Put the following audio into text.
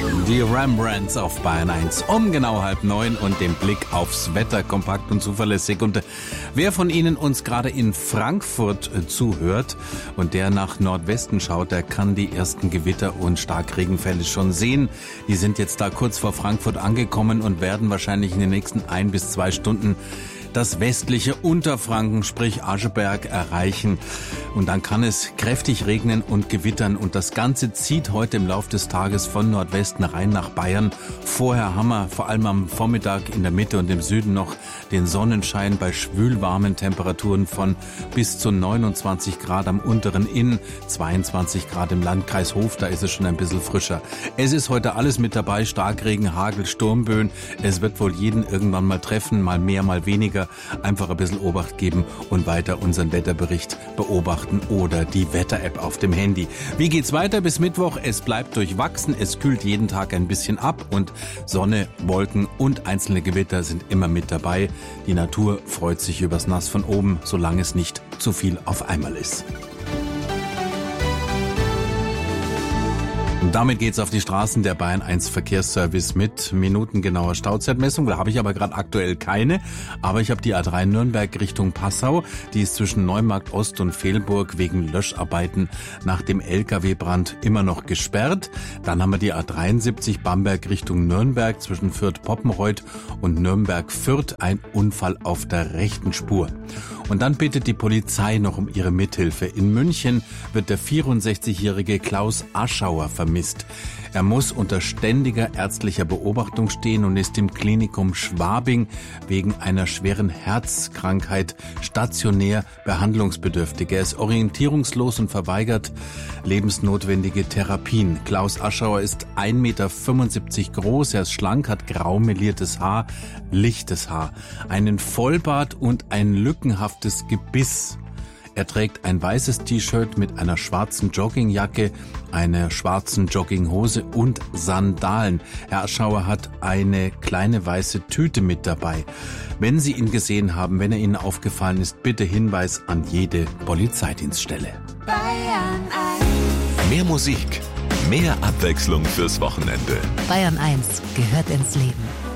Die Rembrandts auf Bayern 1 um genau 8:30 und den Blick aufs Wetter kompakt und zuverlässig. Und wer von Ihnen uns gerade in Frankfurt zuhört und der nach Nordwesten schaut, der kann die ersten Gewitter und Starkregenfälle schon sehen. Die sind jetzt da kurz vor Frankfurt angekommen und werden wahrscheinlich in den nächsten 1 bis 2 Stunden das westliche Unterfranken, sprich Ascheberg, erreichen. Und dann kann es kräftig regnen und gewittern. Und das Ganze zieht heute im Laufe des Tages von Nordwesten rein nach Bayern. Vorher haben wir vor allem am Vormittag in der Mitte und im Süden noch den Sonnenschein bei schwülwarmen Temperaturen von bis zu 29 Grad am unteren Inn, 22 Grad im Landkreis Hof, da ist es schon ein bisschen frischer. Es ist heute alles mit dabei, Starkregen, Hagel, Sturmböen. Es wird wohl jeden irgendwann mal treffen, mal mehr, mal weniger. Einfach ein bisschen Obacht geben und weiter unseren Wetterbericht beobachten oder die Wetter-App auf dem Handy. Wie geht's weiter bis Mittwoch? Es bleibt durchwachsen, es kühlt jeden Tag ein bisschen ab und Sonne, Wolken und einzelne Gewitter sind immer mit dabei. Die Natur freut sich übers Nass von oben, solange es nicht zu viel auf einmal ist. Und damit geht's auf die Straßen. Der Bayern 1 Verkehrsservice mit minutengenauer Stauzeitmessung. Da habe ich aber gerade aktuell keine. Aber ich habe die A3 Nürnberg Richtung Passau. Die ist zwischen Neumarkt Ost und Vehlburg wegen Löscharbeiten nach dem LKW-Brand immer noch gesperrt. Dann haben wir die A73 Bamberg Richtung Nürnberg zwischen Fürth-Poppenreuth und Nürnberg-Fürth. Ein Unfall auf der rechten Spur. Und dann bittet die Polizei noch um ihre Mithilfe. In München wird der 64-jährige Klaus Aschauer vermisst. Er muss unter ständiger ärztlicher Beobachtung stehen und ist im Klinikum Schwabing wegen einer schweren Herzkrankheit stationär behandlungsbedürftig. Er ist orientierungslos und verweigert lebensnotwendige Therapien. Klaus Aschauer ist 1,75 Meter groß, er ist schlank, hat grau meliertes Haar, lichtes Haar, einen Vollbart und ein lückenhaftes Gebiss. Er trägt ein weißes T-Shirt mit einer schwarzen Joggingjacke, einer schwarzen Jogginghose und Sandalen. Herr Aschauer hat eine kleine weiße Tüte mit dabei. Wenn Sie ihn gesehen haben, wenn er Ihnen aufgefallen ist, bitte Hinweis an jede Polizeidienststelle. Bayern 1. Mehr Musik, mehr Abwechslung fürs Wochenende. Bayern 1 gehört ins Leben.